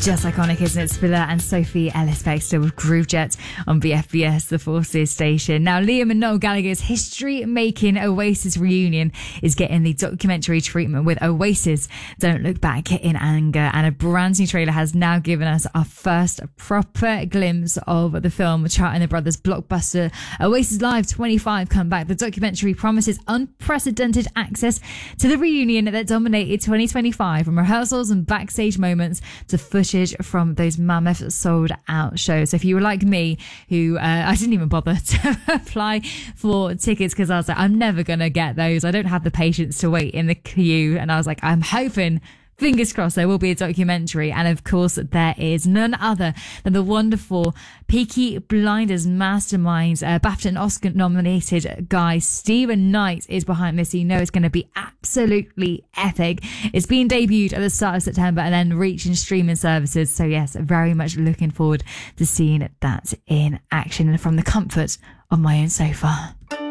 Just iconic, isn't it? Spiller and Sophie Ellis-Bextor with Groovejet on BFBS, the Forces station. Now, Liam and Noel Gallagher's history-making Oasis reunion is getting the documentary treatment with Oasis Don't Look Back in Anger, and a brand new trailer has now given us our first proper glimpse of the film, charting the brothers' blockbuster Oasis Live 25 comeback. The documentary promises unprecedented access to the reunion that dominated 2025, from rehearsals and backstage moments to footage from those mammoth sold out shows. So if you were like me, who I didn't even bother to apply for tickets because I was like, I'm never going to get those. I don't have the patience to wait in the queue. And I was like, I'm hoping, fingers crossed, there will be a documentary. And of course, there is none other than the wonderful Peaky Blinders mastermind, BAFTA and Oscar nominated guy Stephen Knight is behind this. So you know it's going to be absolutely epic. It's been debuted at the start of September and then reaching streaming services. So yes, very much looking forward to seeing that in action and from the comfort of my own sofa.